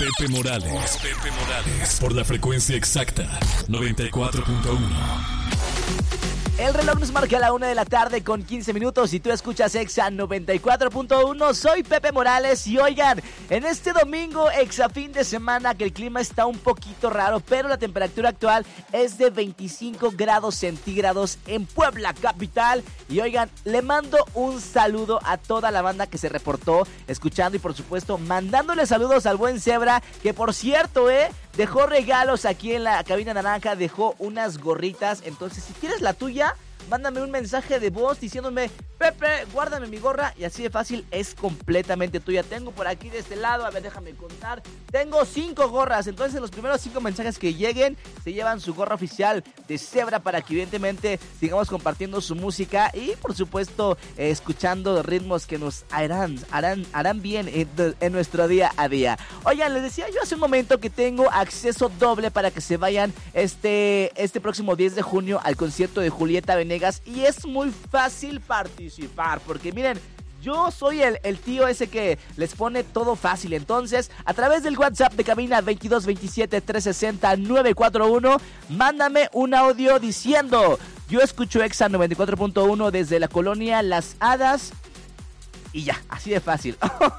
Pepe Morales. Por la frecuencia exacta, 94.1. El reloj nos marca la 1 de la tarde con 15 minutos y tú escuchas Exa 94.1. Soy Pepe Morales y oigan, en este domingo, Exa fin de semana, que el clima está un poquito raro, pero la temperatura actual es de 25 grados centígrados en Puebla capital. Y oigan, le mando un saludo a toda la banda que se reportó escuchando y por supuesto mandándole saludos al buen Zebra, que por cierto, dejó regalos aquí en la cabina naranja, dejó unas gorritas. Entonces, si quieres la tuya, mándame un mensaje de voz diciéndome: Pepe, guárdame mi gorra, y así de fácil, es completamente tuya. Tengo por aquí de este lado, a ver, déjame contar, tengo 5 gorras. Entonces los primeros 5 mensajes que lleguen se llevan su gorra oficial de Zebra, para que evidentemente sigamos compartiendo su música y por supuesto escuchando ritmos que nos harán bien en nuestro día a día. Oigan, les decía yo hace un momento que tengo acceso doble para que se vayan este próximo 10 de junio al concierto de Julieta Venegas, y es muy fácil participar, porque miren, yo soy el tío ese que les pone todo fácil. Entonces, a través del WhatsApp de cabina 2227-360-941, mándame un audio diciendo: yo escucho Exa 94.1 desde la colonia Las Hadas. Y ya, así de fácil.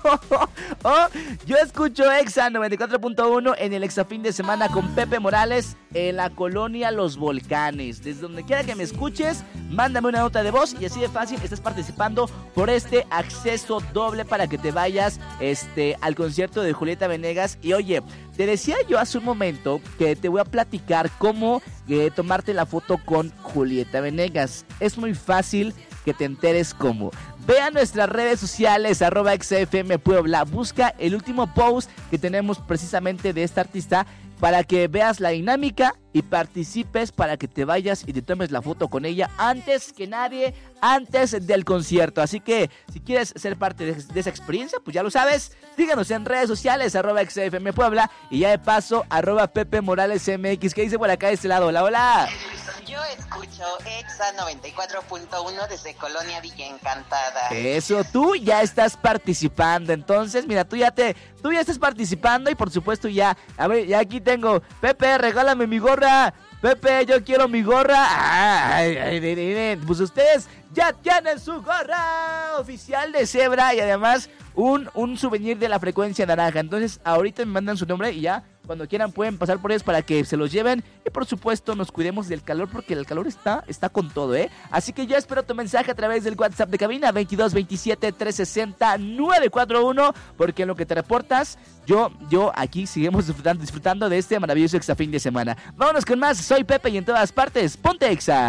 Yo escucho Exa 94.1 en el Exa fin de semana con Pepe Morales en la colonia Los Volcanes. Desde donde quiera que me escuches, mándame una nota de voz y así de fácil estás participando por este acceso doble para que te vayas al concierto de Julieta Venegas. Y oye, te decía yo hace un momento que te voy a platicar cómo tomarte la foto con Julieta Venegas. Es muy fácil que te enteres cómo. Ve a nuestras redes sociales, @XFM Puebla, busca el último post que tenemos precisamente de esta artista para que veas la dinámica y participes para que te vayas y te tomes la foto con ella antes que nadie, antes del concierto. Así que si quieres ser parte de esa experiencia, pues ya lo sabes, síganos en redes sociales, @XFM Puebla, y ya de paso, @Pepe Morales MX. ¿Qué dice por acá de este lado? Hola, hola. Yo escucho Exa 94.1 desde Colonia Villa Encantada. Eso, tú ya estás participando. Entonces, mira, tú ya estás participando y por supuesto ya, a ver, ya aquí tengo: Pepe, regálame mi gorra. Pepe, yo quiero mi gorra. Pues ustedes ya tienen su gorra oficial de Zebra y además un souvenir de la frecuencia naranja. Entonces, ahorita me mandan su nombre y ya, cuando quieran pueden pasar por ellos para que se los lleven. Y por supuesto nos cuidemos del calor, porque el calor está con todo, Así que yo espero tu mensaje a través del WhatsApp de cabina 2227-360-941, porque en lo que te reportas, yo aquí seguimos disfrutando de este maravilloso Exa fin de semana. Vámonos con más. Soy Pepe y en todas partes, ponte Exa.